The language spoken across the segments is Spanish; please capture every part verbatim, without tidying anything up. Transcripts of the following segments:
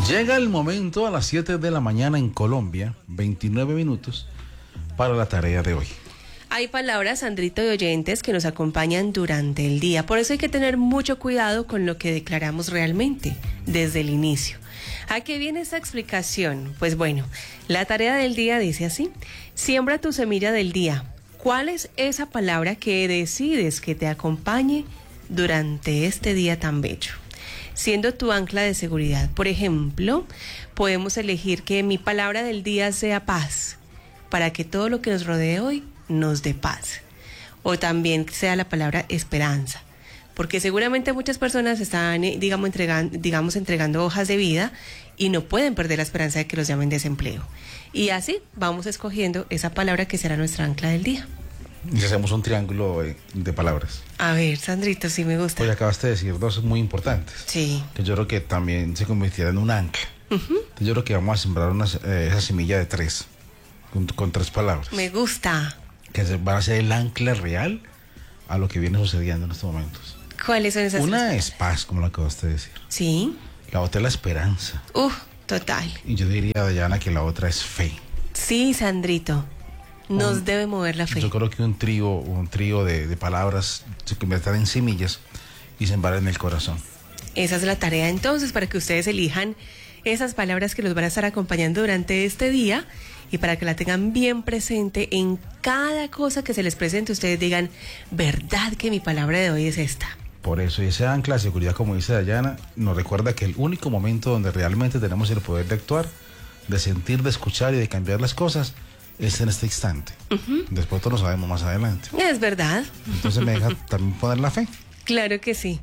Llega el momento a las siete de la mañana en Colombia, veintinueve minutos, para la tarea de hoy. Hay palabras, Sandrito, y oyentes que nos acompañan durante el día. Por eso hay que tener mucho cuidado con lo que declaramos realmente desde el inicio. ¿A qué viene esta explicación? Pues bueno, la tarea del día dice así: siembra tu semilla del día. ¿Cuál es esa palabra que decides que te acompañe durante este día tan bello, siendo tu ancla de seguridad? Por ejemplo, podemos elegir que mi palabra del día sea paz, para que todo lo que nos rodee hoy nos dé paz. O también sea la palabra esperanza, porque seguramente muchas personas están, digamos, entregando, digamos, entregando hojas de vida y no pueden perder la esperanza de que los llamen desempleo. Y así vamos escogiendo esa palabra que será nuestra ancla del día. Y hacemos un triángulo de palabras. A ver, Sandrito, sí me gusta. Hoy acabaste de decir dos muy importantes. Sí. Que yo creo que también se convirtiera en un ancla. Uh-huh. Entonces yo creo que vamos a sembrar una, eh, esa semilla de tres, con, con tres palabras. Me gusta. Que va a ser el ancla real a lo que viene sucediendo en estos momentos. ¿Cuáles son esas? Una es paz, como lo acabaste de decir. Sí. La otra es la esperanza. Uh, total. Y yo diría, Dayana, que la otra es fe. Sí, Sandrito. Nos un, debe mover la fe. Yo creo que un trío, un trío de, de palabras se conviertan en semillas y se embaren en el corazón. Esa es la tarea entonces, para que ustedes elijan esas palabras que los van a estar acompañando durante este día y para que la tengan bien presente en cada cosa que se les presente. Ustedes digan, ¿verdad que mi palabra de hoy es esta? Por eso, y ese ancla de seguridad, como dice Dayana, nos recuerda que el único momento donde realmente tenemos el poder de actuar, de sentir, de escuchar y de cambiar las cosas, es en este instante. Uh-huh. Después todo lo sabemos más adelante. Es verdad. Entonces me deja también poner la fe. Claro que sí.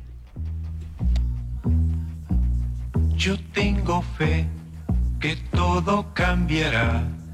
Yo tengo fe que todo cambiará.